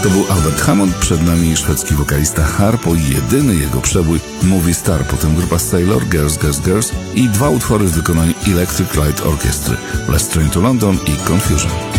To był Albert Hammond, przed nami szwedzki wokalista Harpo, jedyny jego przebój Movie Star, potem grupa Sailor, Girls, Girls, Girls i 2 utwory w wykonaniu Electric Light Orchestra, Last Train to London i Confusion.